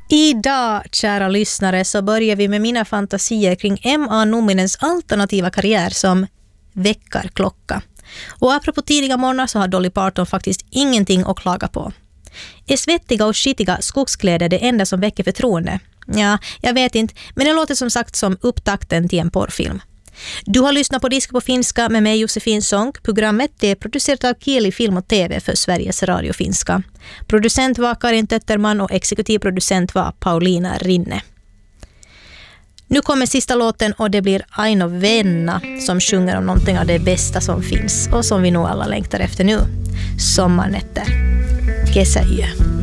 Idag, kära lyssnare, så börjar vi med mina fantasier kring M.A. Numinens alternativa karriär som väckarklocka. Och apropå tidiga morgnar så har Dolly Parton faktiskt ingenting att klaga på. Är svettiga och skitiga skogskläder det enda som väcker förtroende? Ja, jag vet inte, men det låter som sagt som upptakten till en porrfilm. Du har lyssnat på Disco på finska med mig Josefin Sonck. Programmet är producerat av Kieli Film och TV för Sveriges Radio Finska. Producent var Karin Tötterman och exekutiv producent var Paulina Rinne. Nu kommer sista låten och det blir Aino Venna som sjunger om någonting av det bästa som finns och som vi nog alla längtar efter nu. Sommarnätter. Kesäyö.